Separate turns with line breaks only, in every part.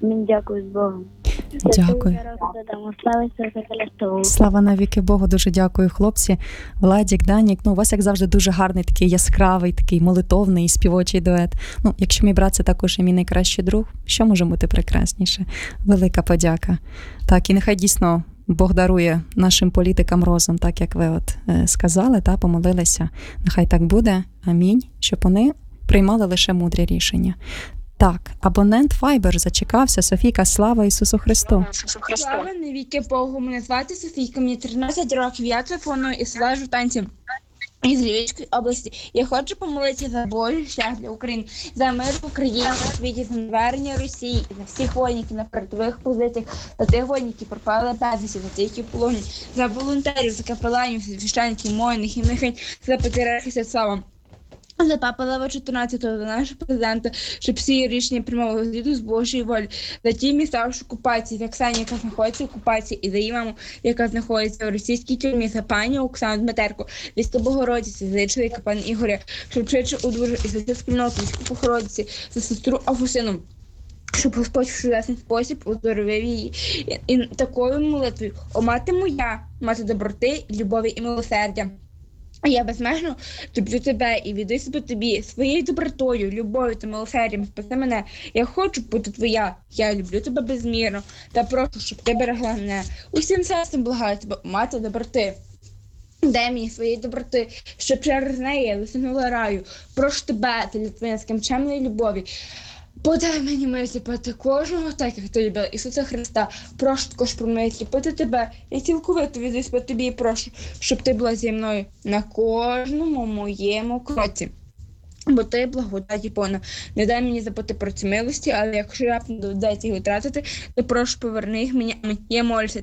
Амінь, дякую з Богом.
Дякую.
Слава Ісусу Христу.
Слава навіки Богу, дуже дякую, хлопці. Владік, Данік, у вас, як завжди, дуже гарний, такий яскравий, такий молитовний, співочий дует. Якщо мій брат – це також і мій найкращий друг, що може бути прекрасніше? Велика подяка. Так, і нехай дійсно Бог дарує нашим політикам розум, так як ви сказали, помолилися. Нехай так буде, амінь, щоб вони приймали лише мудрі рішення. Так, абонент Viber зачекався. Софійка, слава Ісусу Христу.
Слава навіки Богу. Мене звати Софійка, мені 13 років. Я телефоную і слежу танці із Львівської області. Я хочу помолитися за Божий шлях для України, за мир в Україні, у світі, за навернення Росії, за всіх воїнів на передових позиціях, за тих воїнів, які пропали безвісті, за тих, які полонені, за волонтерів, за капеланів, за священників, воїнів, і нехай за патріархів Святослава. За Папа Лева 14-го, за нашого президента, щоб всі рішення приймали згідно з Божої волі, за ті міста в окупації, за Ксенію, яка знаходиться в окупації, і за її маму, яка знаходиться в російській тюрмі, за пані Оксану Дмитерку, військо Богородиці, за чоловіка пана Ігоря, щоб швидше одужав і за цю спільноту військо Богородиці, за сестру Августину, щоб Господь в чудесний спосіб оздоровив її. І такою молитвою: «О, мати моя, мати доброти, любові і милосердя, я безмежно люблю тебе і віддаю себе тобі, своєю добротою, любов'ю та милосердям спаси мене. Я хочу бути твоя, я люблю тебе безмірно, та прошу, щоб ти берегла мене. Усім серцем благаю тебе, мати доброти. Дай мені своєї доброти, щоб через неї я досягнула раю. Прошу тебе, та твоєї нескінченної любові. Подай мені милість ліпити кожного, так як ти любила Ісуса Христа. Прошу також про милість ліпити тебе. Я цілковито віддаюсь по тобі і прошу, щоб ти була зі мною на кожному моєму кроці. Бо ти благодаті повна. Не дай мені забути про ці милості, але якщо раптом доведеться їх втратити, то прошу поверни їх мені. Я молюся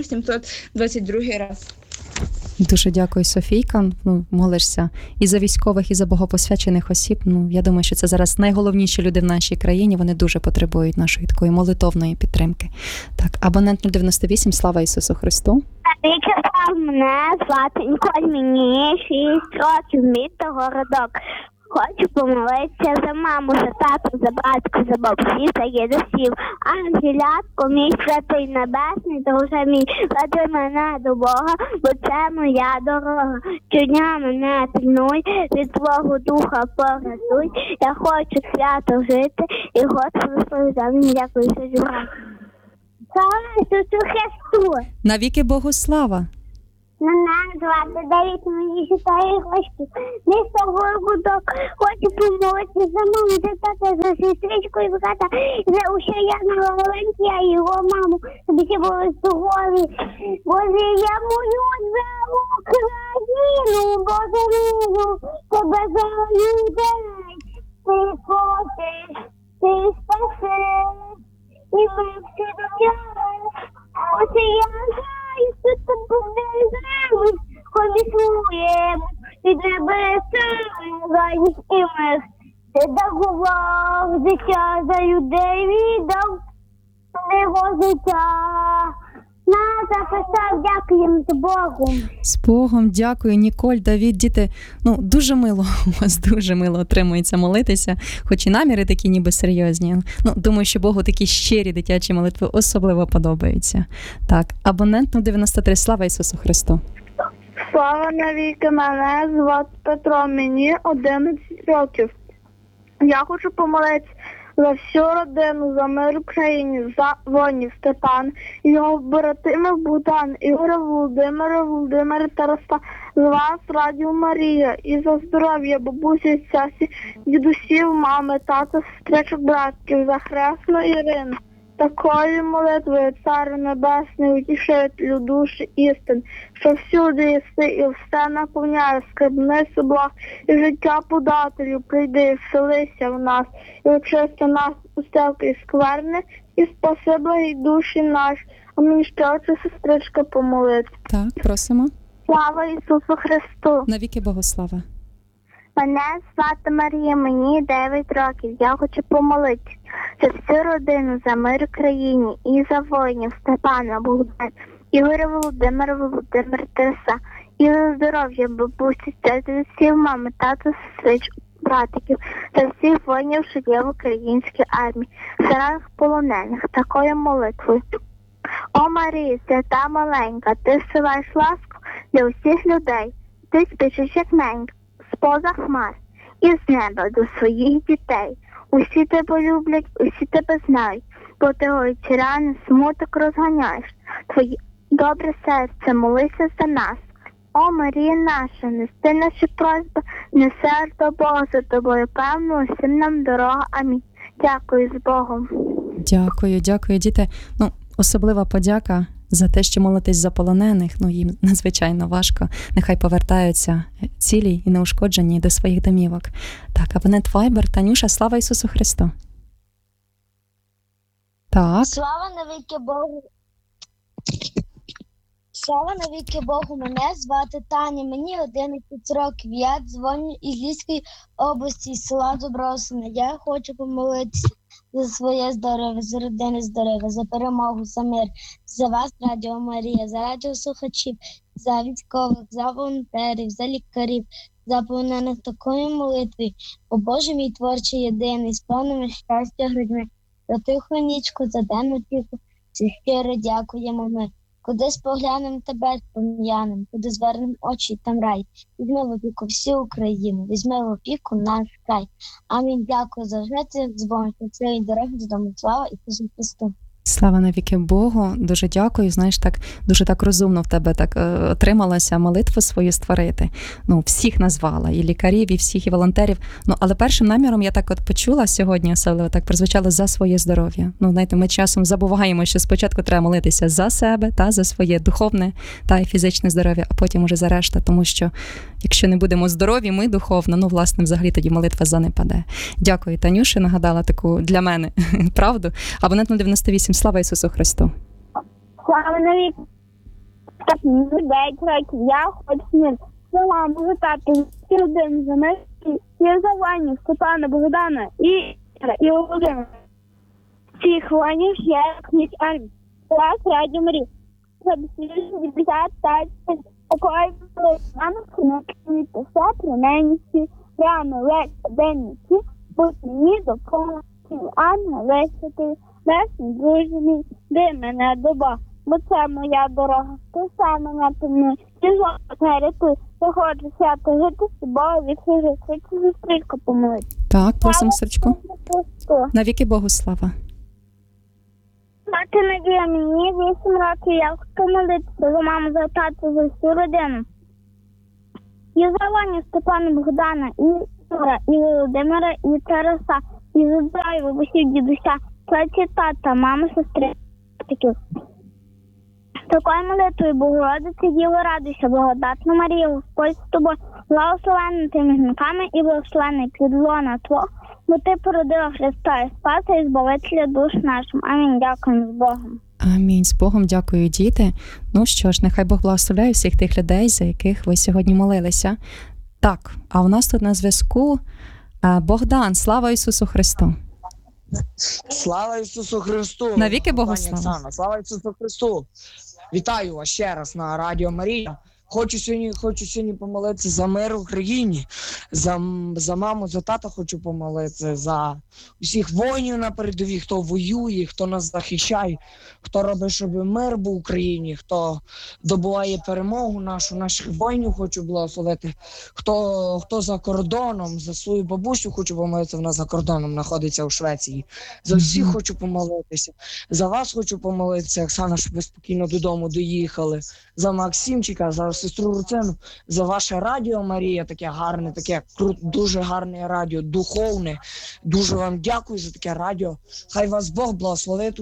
1722 раз.
Дуже дякую, Софійка. Молишся і за військових, і за богопосвячених осіб. Я думаю, що це зараз найголовніші люди в нашій країні. Вони дуже потребують нашої такої молитовної підтримки. Так, абонент 098, слава Ісусу Христу.
Мене звати Ніколь, мені 6 років, місто Городок. Хочу помолитися за маму, за тату, за батька, за бабусі, за дідусів. Ангелятко, мій святий небесний, друже мій, веди мене до Бога, бо це моя дорога. Щодня мене пильнуй, від Твого духа порятуй. Я хочу свято жити і Господу свою землю, дякую за життя. Слава Ісусу Христу!
Навіки Богу слава!
Мене звати Давид, мені 4 рочки. Місто Городок. Хочу помолитися за маму, за тата, за сестричку і брата, за Ущаяна Валентія і його маму, щоб всі були здорові. Боже, я молюсь за Україну, Боже милу, тебе за людей. Ти хочеш, ти спасеш, і ми всі довіряємо. Оце я знаю, що ти будеш з нами, обіцюємо, і тебе сили, радість і мир. Ти дарував життя за людей, віддав його життя. Нас записав, дякуємо Богу.
З Богом, дякую, Ніколь, Давід, діти. Дуже мило у вас, дуже мило отримується молитися, хоч і наміри такі ніби серйозні. Думаю, що Богу такі щирі дитячі молитви особливо подобаються. Так, абонент 93, слава Ісусу Христу.
Слава навіки, мене звати Петро, мені 11 років. Я хочу помолитися за всю родину, за мир в Україні, за воїнів Степан, його братимів Богдан, Ігоря Володимира Тараса, з вас Радіо Марія, і за здоров'я бабусі, сясі, дідусів, мами, тата, сестричок, братків, за хресну Ірину. Такою молитвою, Царю Небесний, утішителю душі істин, що всюди єси і все наповняє, скарбницю благ і життя подателю, прийди і вселися в нас, і очисти нас усяки і скверни, і спаси благі душі наш. А мені ще очі сестричка помолиться.
Так, просимо.
Слава Ісусу Христу!
Навіки Богу слава!
Мене звати Марія, мені 9 років. Я хочу помолитися за всю родину, за мир в країні і за воїнів Степана, Богдана, Ігоря Володимира Тараса, і за здоров'я бабусі, дідусів, мами, тата, сестричок, братиків та всіх воїнів, що є в українській армії, серед полонених, такою молитвою. О Марія, свята маленька, ти зсилаєш ласку для усіх людей, ти спішиш як ненька, з-поза хмар, і з неба до своїх дітей. Усі тебе люблять, усі тебе знають, бо ти ойчиряни смуток розганяєш. Твоє добре серце, молися за нас. О, Марія наша, нести наші просьби, несе до Бога за тобою, певно, усім нам дорога. Амінь. Дякую, з Богом.
Дякую, діти. Особлива подяка за те, що молитесь за полонених. Їм надзвичайно важко. Нехай повертаються цілі і неушкоджені до своїх домівок. Так, абонент Viber. Танюша, слава Ісусу Христу. Так.
Слава навіки Богу. Слава навіки Богу, мене звати Таня, мені 11 років, я дзвоню із Львівської області, з села Добросина. Я хочу помолитися за своє здоров'я, за родини здоров'я, за перемогу, за мир, за вас, Радіо Марія, за радіослухачів, за військових, за волонтерів, за лікарів, за полонених такою молитвою. О Боже мій творчий єдиний, з повними щастя грудьми, за тиху нічку, за денну тиху, щиро дякуємо ми. Куди споглянем тебе пом'янем, куди звернем очі, там рай. Візьми в опіку всю Україну, візьми в опіку наш край. Амінь. Дякую за життя, дзвони, цієї дороги додому. Слава Ісусу Христу.
Слава навіки Богу, дуже дякую. Знаєш, дуже розумно в тебе отрималася молитву свою створити. Всіх назвала, і лікарів, і всіх, і волонтерів. Але першим наміром я почула сьогодні, особливо так прозвучало за своє здоров'я. Знаєте, ми часом забуваємо, що спочатку треба молитися за себе, за своє духовне та й фізичне здоров'я, а потім уже за решта, тому що якщо не будемо здорові, ми духовно, власне, взагалі тоді молитва занепаде. Дякую, Танюше, нагадала таку для мене правду. Абонент 098. Слава Ісусу Христу.
Слава навіки. Так, 9 років. Я хочу за маму, за тату, всі родини, за них, і за Ваню, Степана, Богдана, і Володимира. Всіх воїнів я князь армії. Вас, Радіо Марія. За 55 такої маму, все про неньці, рано, легко, денниці, будь мені допомогти, Анна, Лесити, Лесні, друзі мій, де мене доба, бо це моя дорога, ти сам мене помни, і злота рятуй, я хочу свято жити з тобою, відслужи, хочу за стрічку помилити.
Так, просимо, Стрічку. Навіки Богу слава.
Мати Надія, мені 8 років, я хочу молитися за маму, за тату, за всю родину. І за Ваню, Степана, Богдана, і Юра, і Володимира, і Тараса, і за здоров'я, бабусів, дідуся, плечі тата, мами, сестри, таких. Такою молитвою, Богородице, Діво, радуйся, благодатна Марія, Господь з тобою, благословенна ти між жінками і благословенний плід лона Твого, бо ти породила Христа і Спаса і Збавителя душ нашим. Амінь. Дякую, з Богом.
Амінь. З Богом дякую, діти. Що ж, нехай Бог благословляє всіх тих людей, за яких ви сьогодні молилися. Так, а у нас тут на зв'язку Богдан. Слава Ісусу Христу.
Слава Ісусу Христу!
Навіки Богу слава!
Слава Ісусу Христу! Вітаю вас ще раз на Радіо Марія. Хочу сьогодні помолитися за мир в Україні, за маму, за тата хочу помолитися, за усіх воїнів на передовій, хто воює, хто нас захищає, хто робить, щоб мир був в Україні, хто добуває перемогу наших воїнів хочу благословити, хто за кордоном, за свою бабусю хочу помолитися, вона за кордоном знаходиться у Швеції. За всіх хочу помолитися, за вас хочу помолитися, Оксана, щоб ви спокійно додому доїхали, за Максимчика, за сестру Руцину, за ваше Радіо Марія, таке гарне, дуже гарне радіо, духовне. Дуже вам дякую за таке радіо. Хай вас Бог благословить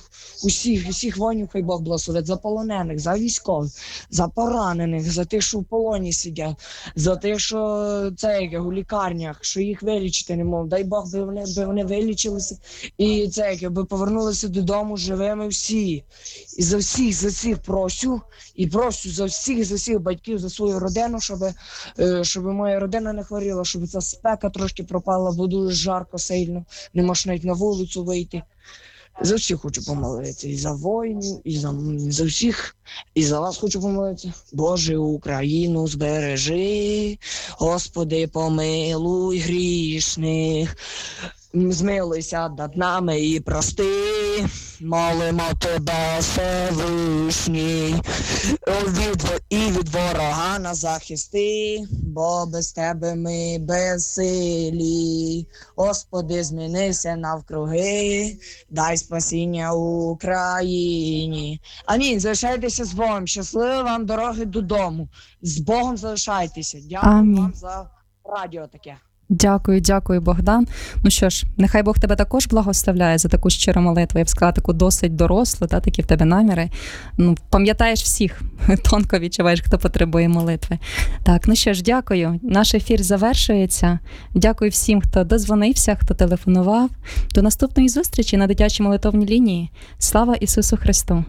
усіх воїнів, хай Бог благословить, за полонених, за військових, за поранених, за тих, що в полоні сидять, за тих, що у лікарнях, що їх вилічити не можуть. Дай Бог, би вони вилічилися і би повернулися додому живими всі. І за всіх прошу за всіх батьків, за свою родину, щоб моя родина не хворіла, щоб ця спека трошки пропала, бо дуже жарко сильно, не можна навіть на вулицю вийти. За всіх хочу помолитися. І за воїнів, і за всіх. І за вас хочу помолитися. Боже, Україну збережи, Господи, помилуй грішних. Змилуйся над нами і прости, молимо тебе, Всевишній, від ворога нас захисти, бо без тебе ми безсилі. Господи, змінися навкруги, дай спасіння Україні. Амінь. Залишайтеся з Богом. Щасливої вам дороги додому. З Богом залишайтеся. Дякую
Амінь.
вам за радіо таке.
Дякую, Богдан. Ну що ж, нехай Бог тебе також благословляє за таку щиру молитву. Я б сказала, таку досить дорослу, такі в тебе наміри. Пам'ятаєш всіх, тонко відчуваєш, хто потребує молитви. Так, ну що ж, дякую. Наш ефір завершується. Дякую всім, хто дозвонився, хто телефонував. До наступної зустрічі на дитячій молитовній лінії. Слава Ісусу Христу!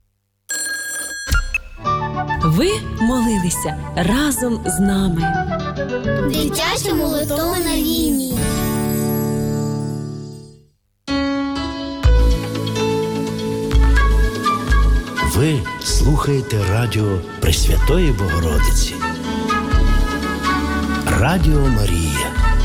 Ви молилися разом з нами.
Дитяча молитовна лінія.
Ви слухаєте радіо Пресвятої Богородиці. Радіо Марія.